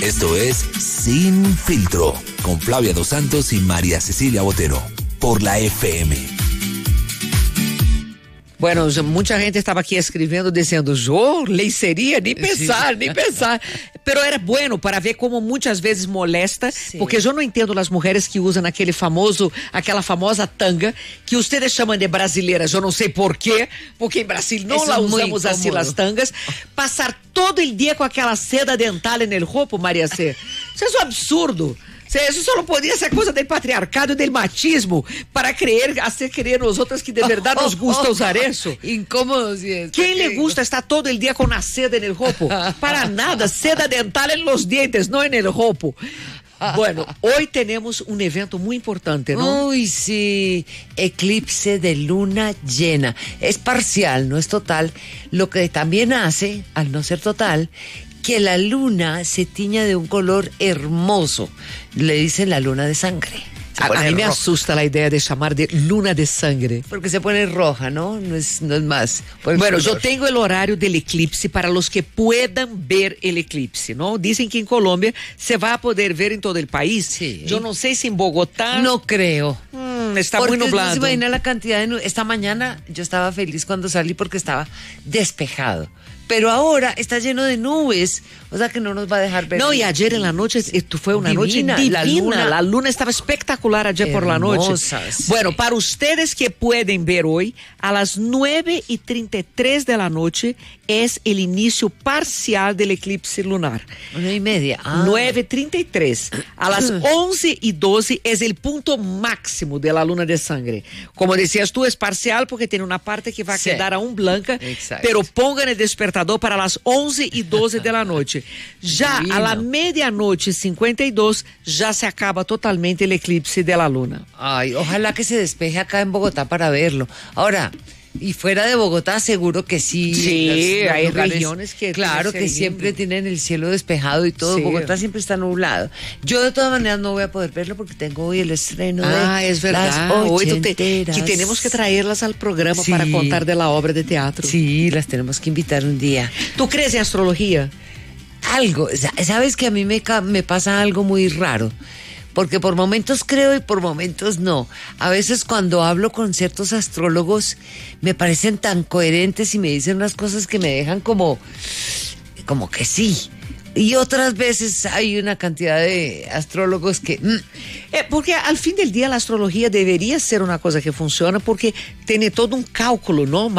Esto es Sin Filtro, con Flavia Dos Santos y María Cecilia Botero, por la FM. Bueno, mucha gente estaba aquí escribiendo diciendo, yo lecería, ni pensar, ni pensar. Pero era bueno para ver como muitas vezes molesta, porque eu não entendo as mulheres que usam aquela famosa tanga, que vocês chamam de brasileiras, eu não sei por quê, porque em Brasil não la usamos assim as tangas. Passar todo o dia com aquela seda dental no corpo, Maria C. Isso é um absurdo. Isso só não podia ser coisa do patriarcado e do machismo para hacer creer nosotras que de verdade nos gusta usar isso. Incómodo si es. Quem le gusta estar todo el día con una seda en el jopo? Para nada, seda dental en los dientes, no en el jopo. Bueno, hoy tenemos un evento muy importante, ¿no? Uy, sí, eclipse de luna llena. Es parcial, no es total. Lo que también hace, al no ser total, que la luna se tiña de un color hermoso. Le dicen la luna de sangre. A mí me asusta la idea de llamar de luna de sangre. Porque se pone roja, ¿no? No es más. Bueno, yo tengo el horario del eclipse para los que puedan ver el eclipse, ¿no? Dicen que en Colombia se va a poder ver en todo el país. Sí. Yo no sé si en Bogotá. No creo. Está muy nublado. No se imagina la cantidad de esta mañana yo estaba feliz cuando salí porque estaba despejado. Pero ahora está lleno de nubes, o sea que no nos va a dejar ver. No, y ayer en la noche, esto fue una noche divina. La luna estaba espectacular ayer por la noche. Sí. Bueno, para ustedes que pueden ver hoy, a las 9:33 de la noche es el inicio parcial del eclipse lunar. 1:30. 9:33. A las 11:12 es el punto máximo de la luna de sangre. Como decías tú, es parcial porque tiene una parte que va a quedar aún blanca. Exacto. Pero pongan el despertador para las 11:12 de la noche. Ya a la 00:52 ya se acaba totalmente el eclipse de la luna. Ay, ojalá que se despeje acá en Bogotá para verlo. Ahora, y fuera de Bogotá seguro que sí. Sí, hay lugares, regiones que claro que siempre tienen el cielo despejado y todo. Sí. Bogotá siempre está nublado. Yo de todas maneras no voy a poder verlo porque tengo hoy el estreno de es verdad. Las Hoy Ochenteras. que tenemos que traerlas al programa Sí. para contar de la obra de teatro. Sí, las tenemos que invitar un día. ¿Tú crees en astrología? Algo, sabes que a mí me pasa algo muy raro, porque por momentos creo y por momentos no. A veces cuando hablo con ciertos astrólogos me parecen tan coherentes y me dicen unas cosas que me dejan como que sí. Y otras veces hay una cantidad de astrólogos que... Porque al fin del día la astrología debería ser una cosa que funciona porque tiene todo un cálculo, ¿no?